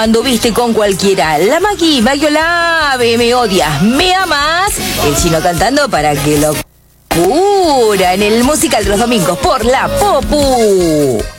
anduviste con cualquiera. La Maggie Olave, me odias, me amas. El Chino cantando para que lo cura en el musical de los domingos por la Popu.